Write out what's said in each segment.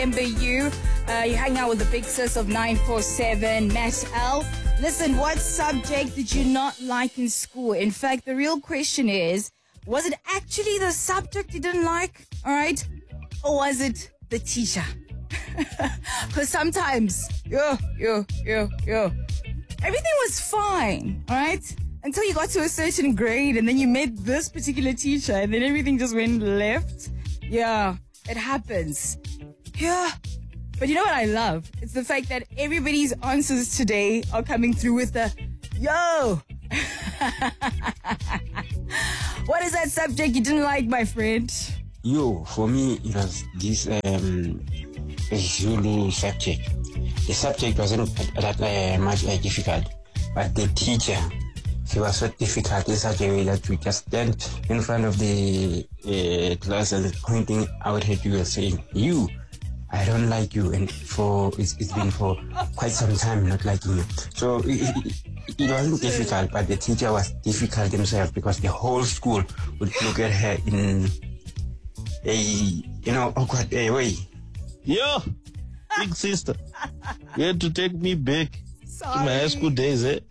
Remember you hang out with the big sis of 947, Matt L. Listen, what subject did you not like in school? In fact, the real question is, was it actually the subject you didn't like? All right? Or was it the teacher? Because sometimes, everything was fine, all right? Until you got to a certain grade and then you met this particular teacher and then everything just went left. Yeah, it happens. Yeah. But you know what I love? It's the fact that everybody's answers today are coming through with the, yo. What is that subject you didn't like, my friend? Yo, for me, it was this Zulu subject. The subject wasn't that much difficult, but the teacher, she was so difficult in such a way that we just stand in front of the class and pointing out at you and saying, you, I don't like you, and it's been for quite some time not liking you. So it wasn't difficult, but the teacher was difficult himself because the whole school would look at her in a awkward way. Yo, big sister, you had to take me back to my high school days, eh?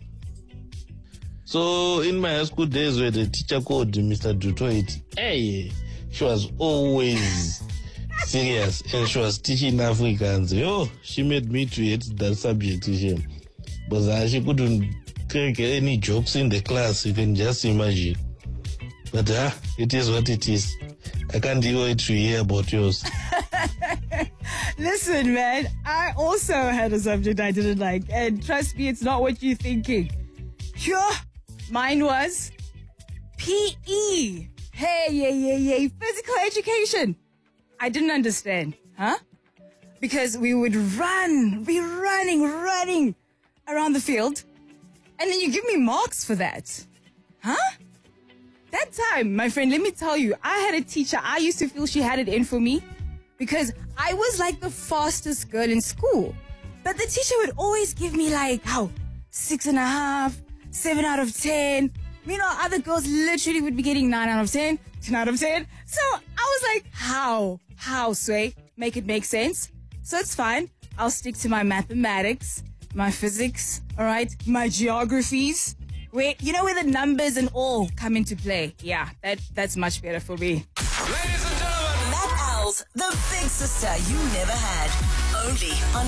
So in my high school days where the teacher called Mr. Dutoit, hey, she was always serious and she was teaching Africans. Yo, she made me to hate that subject. But she couldn't crack any jokes in the class, you can just imagine. But it is what it is. I can't wait to hear about yours. Listen, man, I also had a subject I didn't like. And trust me, it's not what you're thinking. Sure, mine was PE. Hey, physical education. I didn't understand, huh? Because we would be running around the field. And then you give me marks for that. Huh? That time, my friend, let me tell you, I had a teacher, I used to feel she had it in for me because I was like the fastest girl in school. But the teacher would always give me 6.5, 7 out of 10. Meanwhile, other girls literally would be getting 9 out of 10, 10 out of 10. So I was like, how, Sway? Make it make sense. So it's fine. I'll stick to my mathematics, my physics, all right, my geographies. Where the numbers and all come into play. Yeah, that's much better for me. Ladies and gentlemen, Matt Owls, the big sister you never had. Only on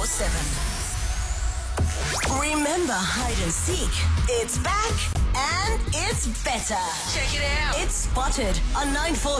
947. Remember hide and seek? It's back and it's better. check it out. It's Spotted on 947.